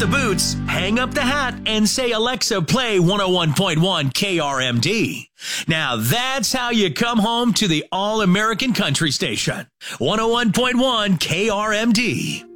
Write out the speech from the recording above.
the boots, hang up the hat, and say, Alexa, play 101.1 KRMD. Now that's how you come home to the all-American country station. 101.1 KRMD.